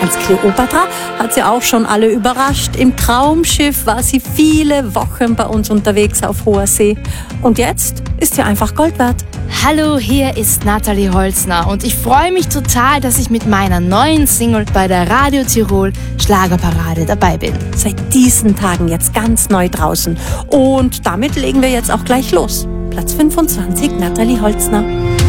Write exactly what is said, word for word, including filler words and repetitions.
Als Kleopatra hat sie auch schon alle überrascht. Im Traumschiff war sie viele Wochen bei uns unterwegs auf hoher See. Und jetzt ist sie einfach Gold wert. Hallo, hier ist Nathalie Holzner und ich freue mich total, dass ich mit meiner neuen Single bei der Radio Tirol Schlagerparade dabei bin. Seit diesen Tagen jetzt ganz neu draußen. Und damit legen wir jetzt auch gleich los. Platz fünfundzwanzig, Nathalie Holzner.